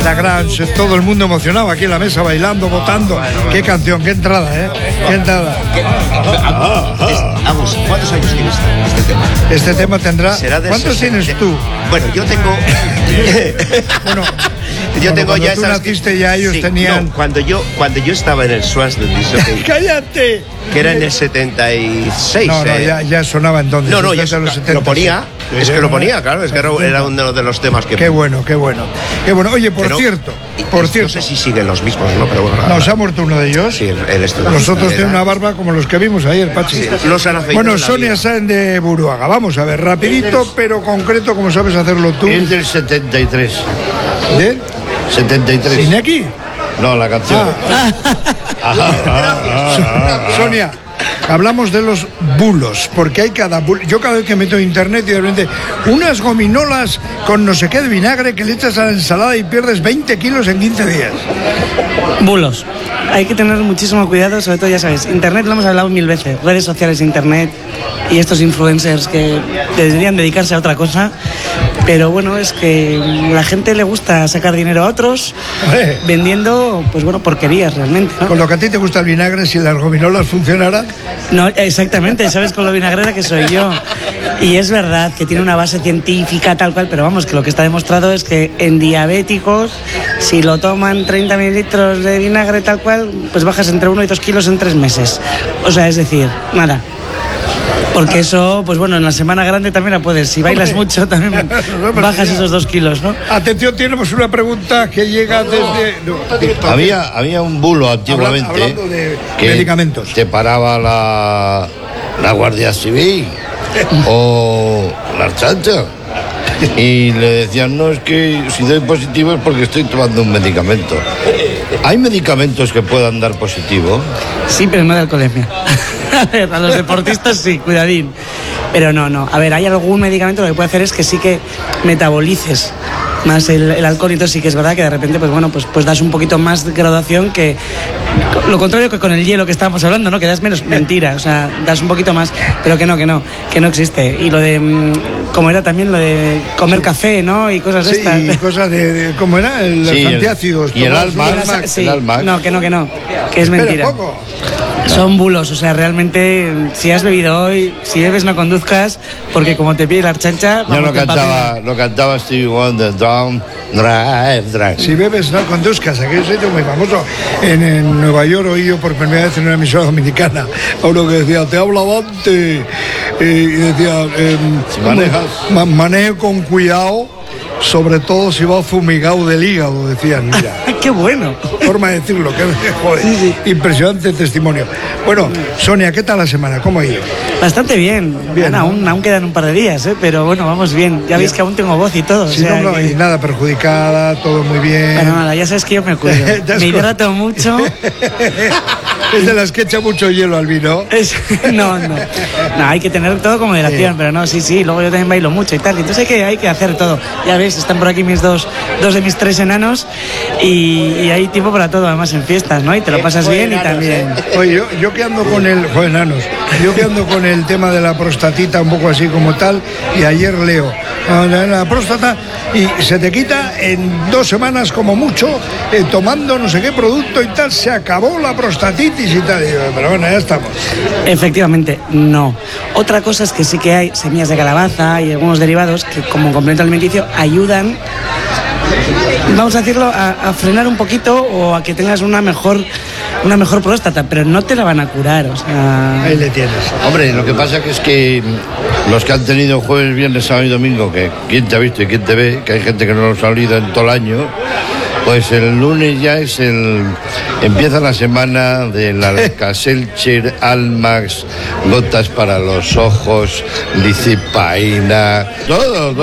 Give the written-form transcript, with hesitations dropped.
Lagrange, todo el mundo emocionado aquí en la mesa, bailando, votando. Qué canción, qué entrada, qué entrada. Vamos, ¿cuántos años tienes este tema? Este tema tendrá... ¿Cuántos tienes tú? Bueno, yo tengo... Yo tengo cuando ya tú esas... naciste ya ellos tenían... No, cuando yo estaba en el Swans del disco... ¡Cállate! Que era en el 76. No, ya sonaba entonces. No, ya lo ponía. Es que lo ponía, claro, es que era uno de los temas que... Qué bueno. Oye, por cierto... No sé si siguen los mismos, ¿no? Pero bueno... ¿No se ha muerto uno de ellos? Sí, él estuvo. Los otros tienen una barba como los que vimos ayer, Pachi. Sí, los han afeitado. Bueno, Sonia Sáenz de Buruaga. Vamos a ver, rapidito, pero concreto, como sabes hacerlo tú. Es del 73. ¿De? 73. ¿Iñaki? No, la canción. Sonia, hablamos de los bulos, porque hay cada bulo. Yo cada vez que meto en internet y de repente unas gominolas con no sé qué de vinagre que le echas a la ensalada y pierdes 20 kilos en 15 días. Bulos. Hay que tener muchísimo cuidado, sobre todo, ya sabes, internet lo hemos hablado 1000 veces, redes sociales, internet y estos influencers que deberían dedicarse a otra cosa, pero bueno, es que la gente le gusta sacar dinero a otros vendiendo, pues bueno, porquerías realmente, ¿no? Con lo que a ti te gusta el vinagre, si las gominolas funcionaran. No, exactamente, sabes con lo vinagrera que soy yo. Y es verdad que tiene una base científica tal cual, pero vamos, que lo que está demostrado es que en diabéticos, si lo toman 30 mililitros de vinagre tal cual, pues bajas entre 1 y 2 kilos en 3 meses. O sea, es decir, nada. Porque eso, pues bueno, en la semana grande también la puedes. Si bailas mucho, también bajas esos 2 kilos, ¿no? Atención, tenemos una pregunta que llega desde... Había un bulo antiguamente hablando de que medicamentos. te paraba la Guardia Civil o la Archancha y le decían, no, es que si doy positivo es porque estoy tomando un medicamento. ¿Hay medicamentos que puedan dar positivo? Sí, pero no de alcoholemia. A ver, a los deportistas sí, cuidadín. Pero no. A ver, hay algún medicamento que lo que puede hacer es que sí que metabolices más el alcohol, y entonces sí que es verdad que de repente, pues bueno, pues das un poquito más de graduación, que lo contrario que con el hielo que estábamos hablando, ¿no? Que das menos, mentira, o sea, das un poquito más, pero que no existe. Y lo de, como era también lo de comer café, ¿no? Y cosas estas. Sí, y cosas de, ¿cómo era? Los antiácidos. Y el Almax. Sí, no, que es mentira. Poco. Son bulos, o sea, realmente, si has bebido hoy, si bebes no conduzcas, porque como te pide la Archancha... Ya lo cantaba Stevie Wonder, Drive. Si bebes no conduzcas, aquí es un sitio muy famoso. En Nueva York oí yo por primera vez en una emisora dominicana a uno que decía, te habla Avante, y decía, si manejas, maneje con cuidado, sobre todo si va fumigado del hígado, decían, mira. ¡Qué bueno! Forma de decirlo, que joder, sí. Impresionante testimonio. Bueno, Sonia, ¿qué tal la semana? ¿Cómo ha ido? Bastante bien. Bien, ¿no? aún quedan un par de días, pero bueno, vamos bien. Ya veis que aún tengo voz y todo. Sí, y nada perjudicada, todo muy bien. Bueno, nada, ya sabes que yo me cuido. Me hidrato mucho. Es de las que echa mucho hielo al vino. No, hay que tener todo con moderación, pero no, sí, luego yo también bailo mucho y tal, entonces hay que hacer todo. Ya ves, están por aquí dos de mis 3 enanos y hay tiempo para todo, además en fiestas, ¿no? Y te lo pasas bien y también... Oye, yo que ando con el... Joder, enanos. Yo que ando con el tema de la prostatita un poco así como tal, y ayer leo la próstata y se te quita en 2 semanas como mucho, tomando no sé qué producto y tal, se acabó la prostatitis y tal. Pero bueno, ya estamos. Efectivamente, no. Otra cosa es que sí que hay semillas de calabaza y algunos derivados que como complemento alimenticio ayudan, vamos a decirlo, a frenar un poquito o a que tengas una mejor próstata, pero no te la van a curar, o sea... Ahí le tienes. Hombre, lo que pasa es que los que han tenido jueves, viernes, sábado y domingo, que quién te ha visto y quién te ve, que hay gente que no los ha olido en todo el año, pues el lunes ya empieza la semana de la Alka-Seltzer, Almax, gotas para los ojos, licipaína, todo.